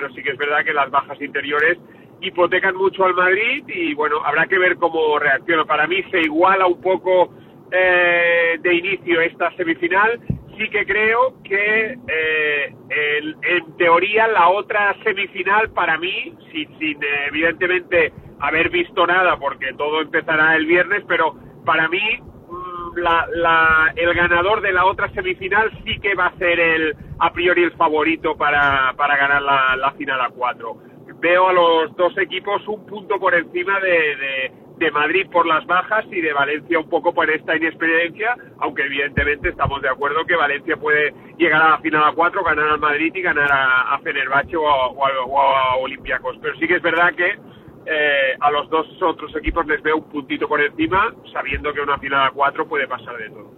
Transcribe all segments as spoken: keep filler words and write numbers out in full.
pero sí que es verdad que las bajas interiores hipotecan mucho al Madrid y bueno, habrá que ver cómo reacciona. Para mí se iguala un poco eh, de inicio esta semifinal. Sí que creo que eh, el, en teoría la otra semifinal para mí, sin, sin eh, evidentemente haber visto nada porque todo empezará el viernes, pero para mí La, la, el ganador de la otra semifinal sí que va a ser el a priori el favorito para, para ganar la, la final a cuatro. Veo a los dos equipos un punto por encima de, de, de Madrid por las bajas y de Valencia un poco por esta inexperiencia, aunque evidentemente estamos de acuerdo que Valencia puede llegar a la final a cuatro, ganar al Madrid y ganar a, a Fenerbahce o a, o, a, o a Olympiacos. Pero sí que es verdad que Eh, a los dos otros equipos les veo un puntito por encima, sabiendo que una final a cuatro puede pasar de todo.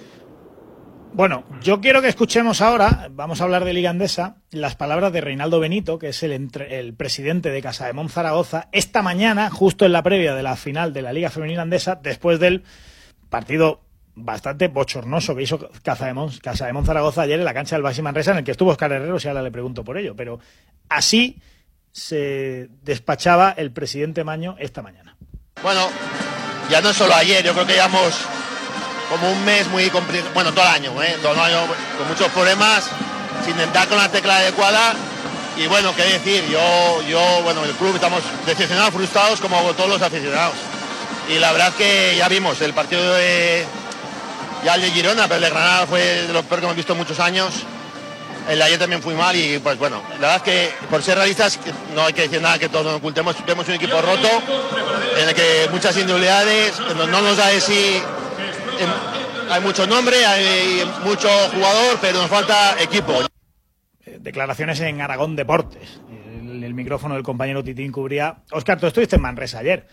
Bueno, yo quiero que escuchemos ahora, vamos a hablar de Liga Endesa, las palabras de Reinaldo Benito, que es el, entre, el presidente de Casademón Zaragoza, esta mañana, justo en la previa de la final de la Liga Femenina Endesa, después del partido bastante bochornoso que hizo Casademón, Casademón Zaragoza ayer en la cancha del Baxi Manresa, en el que estuvo Óscar Herrero, si ahora le pregunto por ello, pero así se despachaba el presidente Maño esta mañana. Bueno, ya no solo ayer, yo creo que llevamos como un mes muy complicado, bueno, todo el año, ¿eh? todo el año con muchos problemas, sin dar con la tecla adecuada. Y bueno, qué decir, yo, yo, bueno, el club estamos decepcionados, frustrados como todos los aficionados. Y la verdad que ya vimos el partido de, ya el de Girona, pero el de Granada fue de los peores que hemos visto en muchos años. El de ayer también fue mal y pues bueno, la verdad es que por ser realistas no hay que decir nada que todos nos ocultemos. Vemos un equipo roto en el que muchas individualidades, no, no nos da de sí, hay mucho nombre, hay mucho jugador, pero nos falta equipo. Declaraciones en Aragón Deportes. El, el micrófono del compañero Titín cubría. Óscar, tú estuviste en Manresa ayer.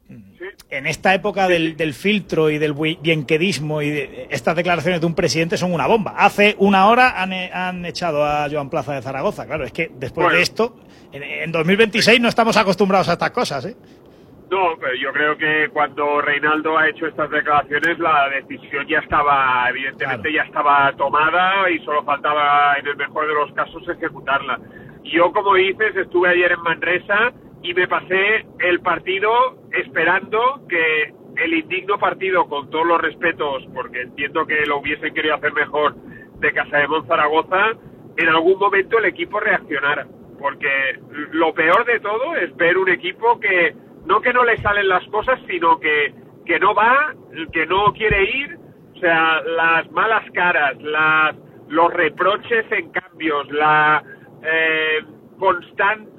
En esta época del, del filtro y del bienquedismo y de, estas declaraciones de un presidente son una bomba. Hace una hora han, han echado a Joan Plaza de Zaragoza. Claro, es que después bueno, de esto, en, en dos mil veintiséis no estamos acostumbrados a estas cosas, ¿eh? No, pero yo creo que cuando Reinaldo ha hecho estas declaraciones la decisión ya estaba, evidentemente claro. ya estaba tomada y solo faltaba, en el mejor de los casos, ejecutarla. Yo, como dices, estuve ayer en Manresa y me pasé el partido esperando que el indigno partido, con todos los respetos, porque entiendo que lo hubiesen querido hacer mejor, de Casademón Zaragoza, en algún momento el equipo reaccionara. Porque lo peor de todo es ver un equipo que, no que no le salen las cosas, sino que, que no va, que no quiere ir. O sea, las malas caras, las, los reproches en cambios, la... Eh, constante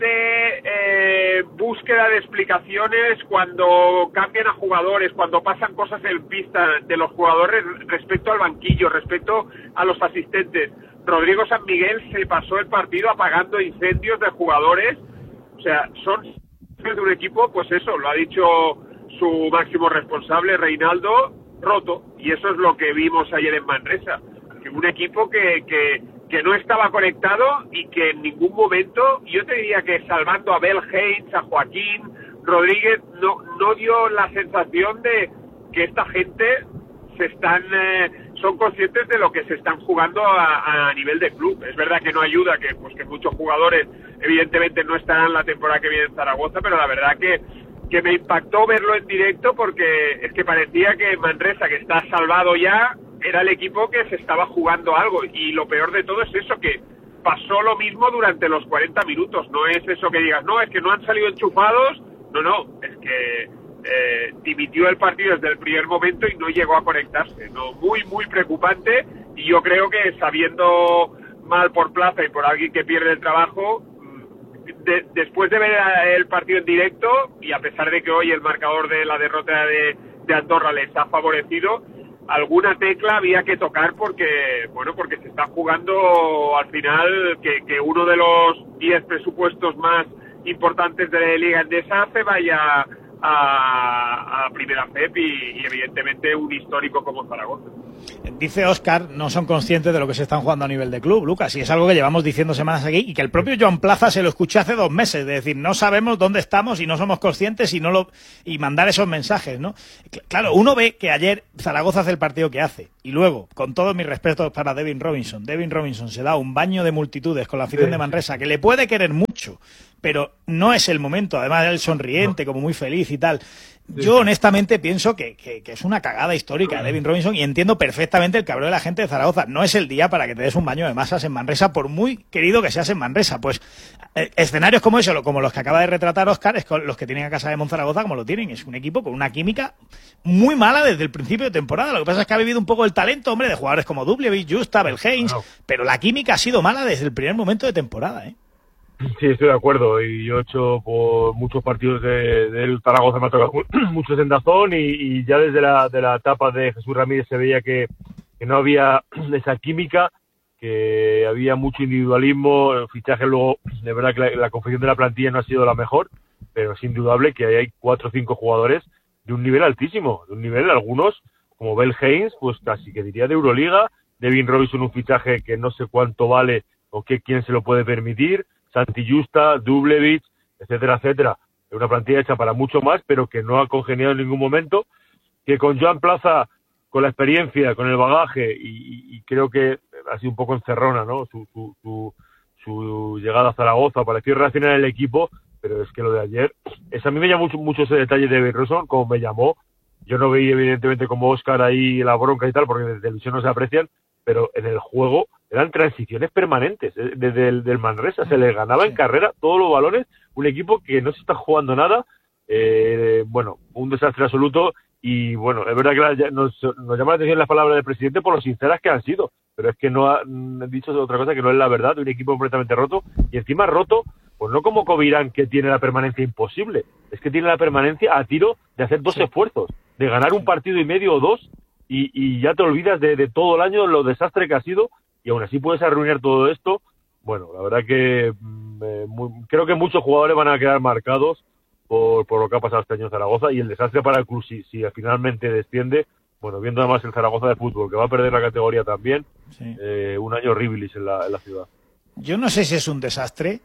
eh, búsqueda de explicaciones cuando cambian a jugadores, cuando pasan cosas en pista de los jugadores respecto al banquillo, respecto a los asistentes. Rodrigo San Miguel se pasó el partido apagando incendios de jugadores. O sea, son de un equipo, pues eso, lo ha dicho su máximo responsable, Reinaldo, roto. Y eso es lo que vimos ayer en Manresa. Que un equipo que... que que no estaba conectado y que en ningún momento, yo te diría que salvando a Bel Haynes, a Joaquín Rodríguez, no, no dio la sensación de que esta gente se están eh, son conscientes de lo que se están jugando a, a nivel de club. Es verdad que no ayuda que pues que muchos jugadores evidentemente no estarán la temporada que viene en Zaragoza, pero la verdad que que me impactó verlo en directo porque es que parecía que Manresa, que está salvado ya, era el equipo que se estaba jugando algo. Y lo peor de todo es eso, que pasó lo mismo durante los cuarenta minutos. No es eso que digas, no, es que no han salido enchufados. No, no, es que eh, dimitió el partido desde el primer momento y no llegó a conectarse. No, muy, muy preocupante. Y yo creo que sabiendo mal por Plaza y por alguien que pierde el trabajo, de, después de ver el partido en directo, y a pesar de que hoy el marcador de la derrota de, de Andorra les ha favorecido, alguna tecla había que tocar porque, bueno, porque se está jugando al final que, que uno de los diez presupuestos más importantes de la Liga Endesa se vaya a, a Primera F E P y, y evidentemente un histórico como Zaragoza. Dice Óscar, no son conscientes de lo que se están jugando a nivel de club, Lucas, y es algo que llevamos diciendo semanas aquí y que el propio Joan Plaza se lo escuché hace dos meses, de decir, no sabemos dónde estamos y no somos conscientes y no lo y mandar esos mensajes, ¿no? Claro, uno ve que ayer Zaragoza hace el partido que hace y luego, con todos mis respetos para Devin Robinson, Devin Robinson se da un baño de multitudes con la afición sí. de Manresa, que le puede querer mucho, mucho, pero no es el momento. Además, él sonriente, como muy feliz y tal. Yo honestamente pienso que, que, que es una cagada histórica de Devin Robinson y entiendo perfectamente el cabreo de la gente de Zaragoza. No es el día para que te des un baño de masas en Manresa, por muy querido que seas en Manresa. Pues eh, escenarios como eso, como los que acaba de retratar Óscar, es con los que tienen a Casa de Monzaragoza como lo tienen. Es un equipo con una química muy mala desde el principio de temporada. Lo que pasa es que ha vivido un poco el talento, hombre, de jugadores como Dubljevic, Justa, Belhens, no. Pero la química ha sido mala desde el primer momento de temporada, ¿eh? Sí, estoy de acuerdo, y yo he hecho por muchos partidos de, del Zaragoza, me ha tocado muchos en Dazón, y, y ya desde la, de la etapa de Jesús Ramírez se veía que, que no había esa química, que había mucho individualismo. El fichaje luego, de verdad que la, la confección de la plantilla no ha sido la mejor, pero es indudable que hay cuatro o cinco jugadores de un nivel altísimo, de un nivel, algunos, como Belhens, pues casi que diría de Euroliga, Devin Robinson, un fichaje que no sé cuánto vale o que quién se lo puede permitir, Santi Justa, Dubljevic, etcétera, etcétera. Es una plantilla hecha para mucho más, pero que no ha congeniado en ningún momento, que con Joan Plaza, con la experiencia, con el bagaje, y, y creo que ha sido un poco encerrona, ¿no? Su, su, su, su llegada a Zaragoza, pareció reaccionar el equipo, pero es que lo de ayer, es, a mí me llamó mucho, mucho ese detalle de Roson, como me llamó. Yo no veía evidentemente como Óscar ahí la bronca y tal, porque desde televisión no se aprecian, pero en el juego eran transiciones permanentes. Desde el del Manresa se les ganaba en carrera todos los balones, un equipo que no se está jugando nada, eh, bueno, un desastre absoluto. Y bueno, es verdad que la, nos, nos llama la atención las palabras del presidente por lo sinceras que han sido, pero es que no ha dicho otra cosa que no es la verdad, de un equipo completamente roto, y encima roto, pues no como Covirán, que tiene la permanencia imposible, es que tiene la permanencia a tiro de hacer dos sí. esfuerzos, de ganar un partido y medio o dos, y, y ya te olvidas de, de todo el año, lo desastre que ha sido, y aún así puedes arruinar todo esto. Bueno, la verdad que eh, muy, creo que muchos jugadores van a quedar marcados por, por lo que ha pasado este año en Zaragoza, y el desastre para el club si, si finalmente desciende. Bueno, viendo además el Zaragoza de fútbol, que va a perder la categoría también, sí. eh, un año horribilis en la, en la ciudad. Yo no sé si es un desastre,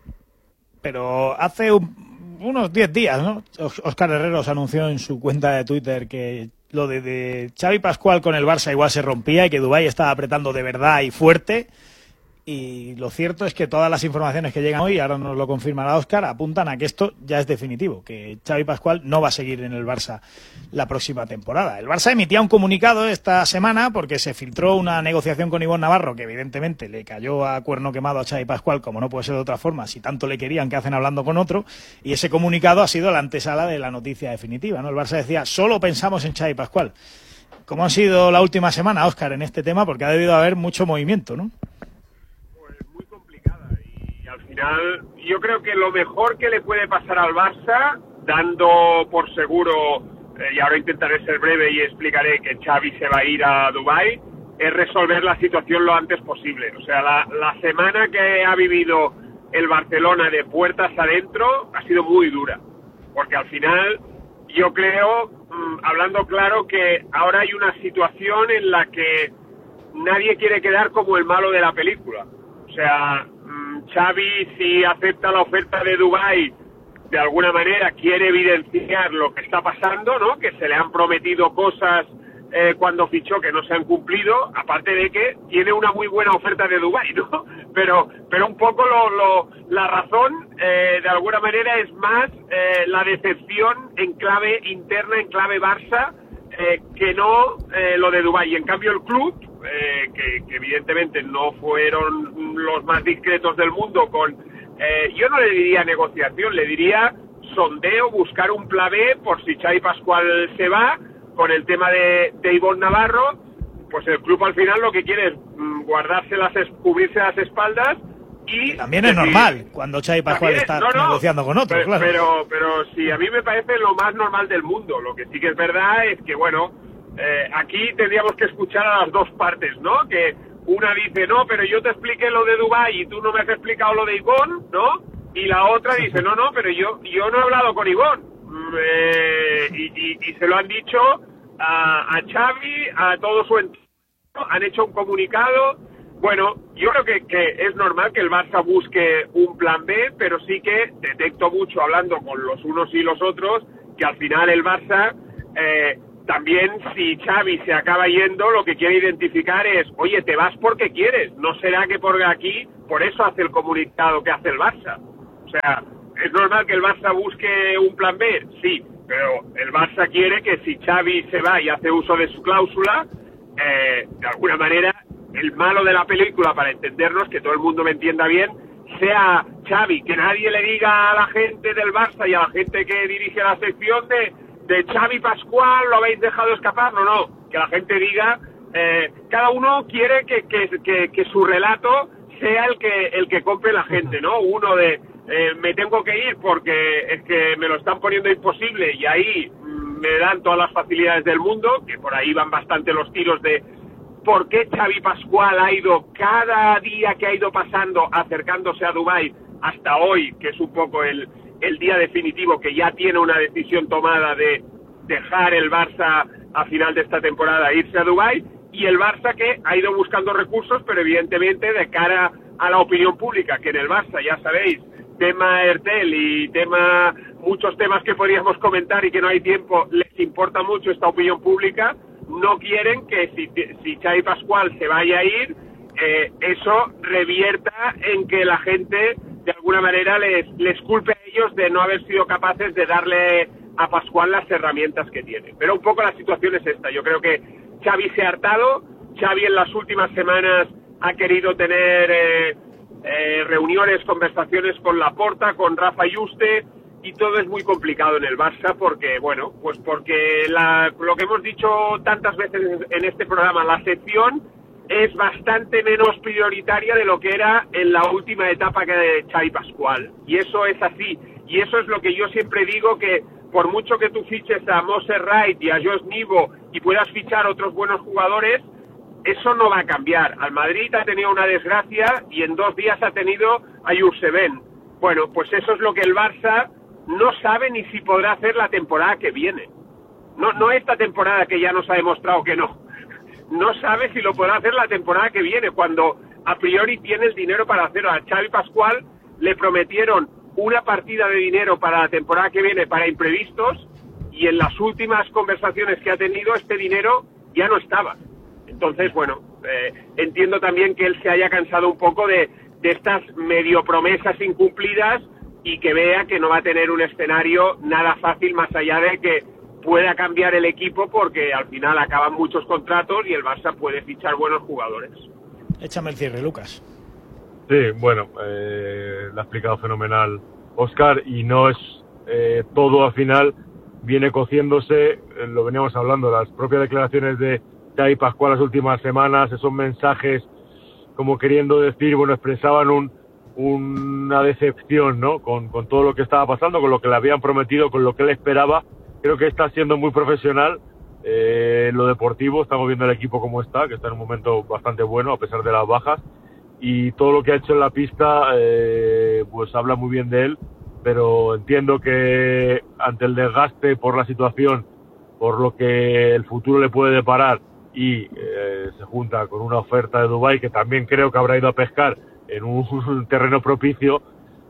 pero hace un, unos diez días, ¿no? Óscar Herreros anunció en su cuenta de Twitter que lo de, de Xavi Pascual con el Barça igual se rompía y que Dubái estaba apretando de verdad y fuerte. Y lo cierto es que todas las informaciones que llegan hoy, ahora nos lo confirmará Óscar, apuntan a que esto ya es definitivo, que Xavi Pascual no va a seguir en el Barça la próxima temporada. El Barça emitía un comunicado esta semana porque se filtró una negociación con Ivonne Navarro que evidentemente le cayó a cuerno quemado a Xavi Pascual, como no puede ser de otra forma, si tanto le querían que hacen hablando con otro, y ese comunicado ha sido la antesala de la noticia definitiva, ¿no? El Barça decía, solo pensamos en Xavi Pascual. ¿Cómo ha sido la última semana, Óscar, en este tema? Porque ha debido haber mucho movimiento, ¿no? Yo creo que lo mejor que le puede pasar al Barça, dando por seguro, eh, y ahora intentaré ser breve y explicaré que Xavi se va a ir a Dubái, es resolver la situación lo antes posible. O sea, la, la semana que ha vivido el Barcelona de puertas adentro ha sido muy dura, porque al final yo creo, mmm, hablando claro, que ahora hay una situación en la que nadie quiere quedar como el malo de la película. O sea, Xavi, si acepta la oferta de Dubái, de alguna manera quiere evidenciar lo que está pasando, ¿no? Que se le han prometido cosas eh, cuando fichó que no se han cumplido, aparte de que tiene una muy buena oferta de Dubái, ¿no? Pero, pero un poco lo, lo, la razón, eh, de alguna manera, es más eh, la decepción en clave interna, en clave Barça, eh, que no eh, lo de Dubái. Y en cambio el club, Eh, que, que evidentemente no fueron los más discretos del mundo con, eh, yo no le diría negociación, le diría sondeo, buscar un plan B por si Xavi Pascual se va, con el tema de, de Ivonne Navarro, pues el club al final lo que quiere es mm, guardarse las, cubrirse las espaldas y... También es normal, cuando Xavi Pascual está no, no, negociando con otros, pero, claro. Pero, pero sí, a mí me parece lo más normal del mundo. Lo que sí que es verdad es que, bueno, Eh, aquí tendríamos que escuchar a las dos partes, ¿no? Que una dice, no, pero yo te expliqué lo de Dubái y tú no me has explicado lo de Ivonne, ¿no? Y la otra dice, no, no, pero yo yo no he hablado con Ivonne. Eh, y, y, y se lo han dicho a, a Xavi, a todo su entorno, han hecho un comunicado. Bueno, yo creo que, que es normal que el Barça busque un plan B, pero sí que detecto mucho, hablando con los unos y los otros, que al final el Barça... Eh, También, si Xavi se acaba yendo, lo que quiere identificar es, oye, te vas porque quieres, no será que por aquí, por eso hace el comunicado que hace el Barça. O sea, ¿es normal que el Barça busque un plan B? Sí, pero el Barça quiere que si Xavi se va y hace uso de su cláusula, eh, de alguna manera, el malo de la película, para entendernos, que todo el mundo me entienda bien, sea Xavi, que nadie le diga a la gente del Barça y a la gente que dirige la sección de, de Xavi Pascual, lo habéis dejado escapar, no, no, que la gente diga, eh, cada uno quiere que, que, que, que su relato sea el que el que compre la gente, ¿no? Uno de, eh, me tengo que ir porque es que me lo están poniendo imposible y ahí mm, me dan todas las facilidades del mundo, que por ahí van bastante los tiros de por qué Xavi Pascual ha ido cada día que ha ido pasando acercándose a Dubái hasta hoy, que es un poco el, el día definitivo, que ya tiene una decisión tomada de dejar el Barça a final de esta temporada e irse a Dubái, y el Barça que ha ido buscando recursos, pero evidentemente de cara a la opinión pública, que en el Barça, ya sabéis, tema Ertel y tema muchos temas que podríamos comentar y que no hay tiempo, les importa mucho esta opinión pública. No quieren que si, si Xavi Pascual se vaya a ir, eh, eso revierta en que la gente de alguna manera les, les culpe a ellos de no haber sido capaces de darle a Pascual las herramientas que tiene. Pero un poco la situación es esta. Yo creo que Xavi se ha hartado, Xavi en las últimas semanas ha querido tener eh, eh, reuniones, conversaciones con Laporta, con Rafa Yuste, y todo es muy complicado en el Barça porque, bueno, pues porque la, lo que hemos dicho tantas veces en este programa, la sección es bastante menos prioritaria de lo que era en la última etapa que de Xavi Pascual, y eso es así, y eso es lo que yo siempre digo, que por mucho que tú fiches a Mose Wright y a Josh Nivo y puedas fichar otros buenos jugadores, eso no va a cambiar. Al Madrid ha tenido una desgracia y en dos días ha tenido a Jurseven. Bueno, pues eso es lo que el Barça no sabe ni si podrá hacer la temporada que viene. No, no esta temporada que ya nos ha demostrado que no. No sabe si lo podrá hacer la temporada que viene, cuando a priori tiene el dinero para hacerlo. A Xavi Pascual le prometieron una partida de dinero para la temporada que viene para imprevistos, y en las últimas conversaciones que ha tenido este dinero ya no estaba. Entonces, bueno, eh, entiendo también que él se haya cansado un poco de, de estas medio promesas incumplidas, y que vea que no va a tener un escenario nada fácil, más allá de que pueda cambiar el equipo, porque al final acaban muchos contratos y el Barça puede fichar buenos jugadores. Échame el cierre, Lucas. Sí, bueno, eh, lo ha explicado fenomenal Óscar, y no es eh, todo al final, viene cociéndose, eh, lo veníamos hablando, las propias declaraciones de Xavi Pascual las últimas semanas, esos mensajes como queriendo decir, bueno, expresaban un una decepción, ¿no? Con, con todo lo que estaba pasando, con lo que le habían prometido, con lo que él esperaba. Creo que está siendo muy profesional eh, en lo deportivo. Estamos viendo el equipo como está, que está en un momento bastante bueno a pesar de las bajas, y todo lo que ha hecho en la pista eh, pues habla muy bien de él, pero entiendo que ante el desgaste por la situación, por lo que el futuro le puede deparar, y eh, se junta con una oferta de Dubái que también creo que habrá ido a pescar en un terreno propicio,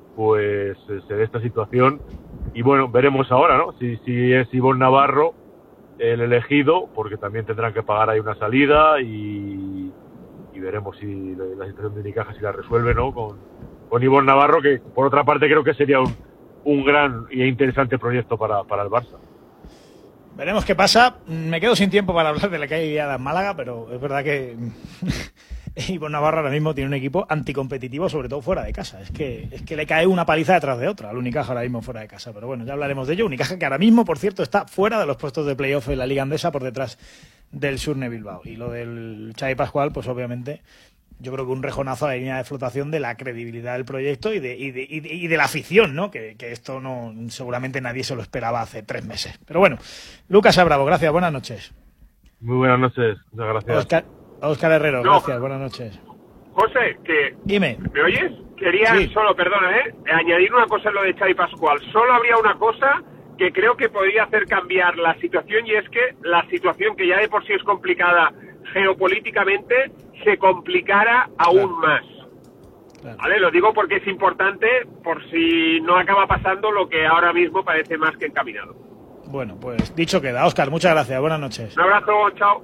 pues se dé esta situación. Y bueno, veremos ahora, ¿no? Si, si es Ivonne Navarro el elegido, porque también tendrán que pagar ahí una salida, y, y veremos si la situación de Unicaja si la resuelve, ¿no? Con, con Ivonne Navarro, que por otra parte creo que sería un, un gran y interesante proyecto para, para el Barça. Veremos qué pasa. Me quedo sin tiempo para hablar de la calle de Málaga, pero es verdad que Ivonne Navarro ahora mismo tiene un equipo anticompetitivo, sobre todo fuera de casa. Es que es que le cae una paliza detrás de otra al Unicaja ahora mismo fuera de casa. Pero bueno, ya hablaremos de ello. Unicaja que ahora mismo, por cierto, está fuera de los puestos de playoff en la Liga Andesa, por detrás del Surne Bilbao. Y lo del Xavi Pascual, pues obviamente yo creo que un rejonazo a la línea de flotación de la credibilidad del proyecto y de, y de, y de, y de la afición, ¿no? Que, que esto no seguramente nadie se lo esperaba hace tres meses. Pero bueno, Lucas Abravo, gracias, buenas noches. Muy buenas noches, muchas gracias. Oscar, Oscar Herrero, no. Gracias, buenas noches. José, que Dime. ¿Me oyes? Quería sí. solo, perdona, ¿eh? añadir una cosa en lo de Xavi Pascual. Solo habría una cosa que creo que podría hacer cambiar la situación, y es que la situación, que ya de por sí es complicada geopolíticamente, se complicara aún claro. más. Claro. ¿Vale? Lo digo porque es importante, por si no acaba pasando lo que ahora mismo parece más que encaminado. Bueno, pues dicho queda. Óscar, muchas gracias, buenas noches. Un abrazo, chao.